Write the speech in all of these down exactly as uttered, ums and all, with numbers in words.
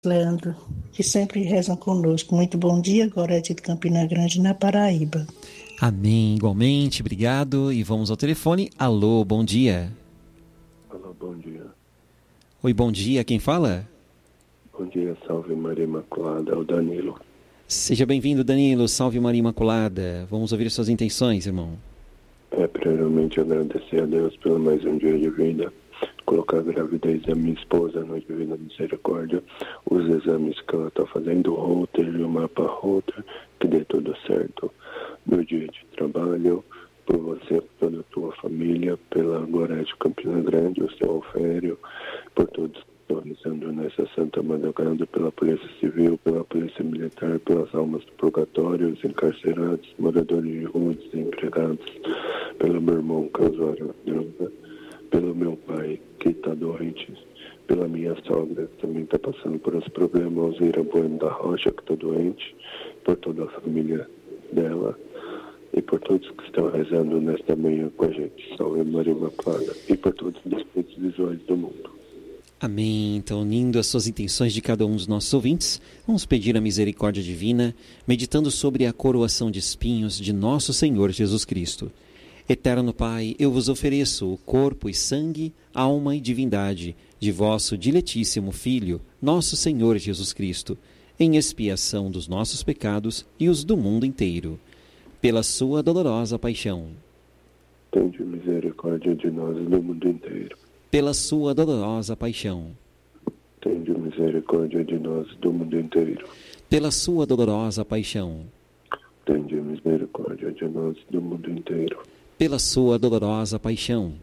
Leandro, que sempre rezam conosco. Muito bom dia, Gorete de Campina Grande, na Paraíba. Amém, igualmente, obrigado. E vamos ao telefone. Alô, bom dia. Alô, bom dia. Oi, bom dia, quem fala? Bom dia, salve Maria Imaculada, é o Danilo. Seja bem-vindo, Danilo, salve Maria Imaculada. Vamos ouvir suas intenções, irmão. É, primeiramente agradecer a Deus pelo mais um dia de vida, colocar a gravidez da minha esposa no Divina Misericórdia, os exames que ela está fazendo, o Holter e o mapa Holter, que dê tudo certo. Meu dia de trabalho, por você, por toda a tua família, pela Gorete Campina Grande, o seu Alfério, por todos que estão rezando nessa Santa Madrugada, pela Polícia Civil, pela Polícia Militar, pelas almas do purgatório, os encarcerados, moradores de rua, desempregados, pelo meu irmão Casuário Droga, pelo meu pai que está doente, pela minha sogra que também está passando por esse problema, Alzira Bueno da Rocha que está doente, por toda a família dela e por todos que estão rezando nesta manhã com a gente. Salve Maria Imaculada e por todos os espíritos visuais do mundo. Amém. Então, unindo as suas intenções de cada um dos nossos ouvintes, vamos pedir a misericórdia divina, meditando sobre a coroação de espinhos de nosso Senhor Jesus Cristo. Eterno Pai, eu vos ofereço o corpo e sangue, alma e divindade de vosso diletíssimo Filho, nosso Senhor Jesus Cristo, em expiação dos nossos pecados e os do mundo inteiro, pela sua dolorosa paixão. Tende misericórdia de nós e do mundo inteiro. Pela sua dolorosa paixão. Tende misericórdia de nós e do mundo inteiro. Pela sua dolorosa paixão. Tende misericórdia de nós e do mundo inteiro. Pela sua dolorosa paixão.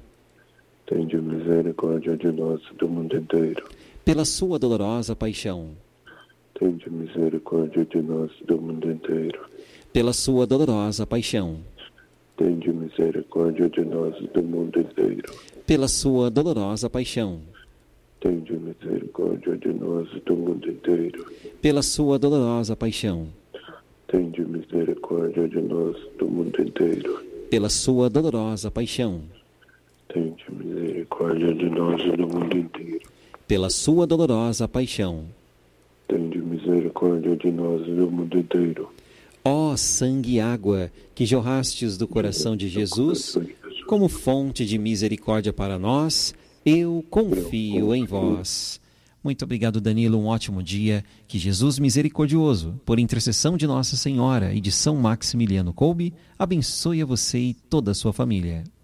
Tende misericórdia de nós e do mundo inteiro. Pela sua dolorosa paixão. Tende misericórdia de nós e do mundo inteiro. Pela sua dolorosa paixão. Tende misericórdia de nós e do mundo inteiro. Pela sua dolorosa paixão. Tende misericórdia de nós e do mundo inteiro. Pela sua dolorosa paixão. Tende misericórdia de nós e do mundo inteiro. Pela sua dolorosa paixão. Tende misericórdia de nós e do mundo inteiro. Pela sua dolorosa paixão. Tende misericórdia de nós e do mundo inteiro. Ó sangue e água que jorrastes do coração de Jesus, como fonte de misericórdia para nós, eu confio em vós. Muito obrigado, Danilo. Um ótimo dia. Que Jesus misericordioso, por intercessão de Nossa Senhora e de São Maximiliano Kolbe, abençoe a você e toda a sua família.